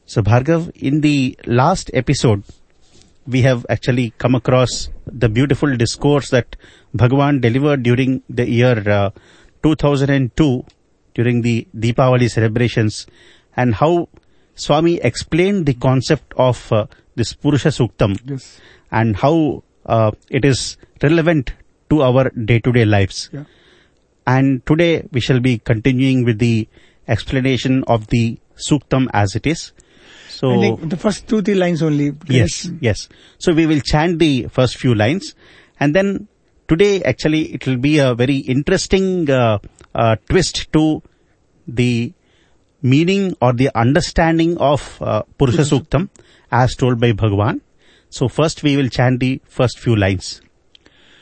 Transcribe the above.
So Bhargav, in the last episode, we have actually come across the beautiful discourse that Bhagavan delivered during the year 2002 during the Deepavali celebrations, and how Swami explained the concept of this Purusha Suktam, Yes. and how it is relevant to our day-to-day lives. Yeah. And today we shall be continuing with the explanation of the Suktam as it is. So, I think the first 2-3 lines only. yes. So we will chant the first few lines, and then today actually it will be a very interesting twist to the meaning or the understanding of Purusha Suktam as told by Bhagavan. So first we will chant the first few lines.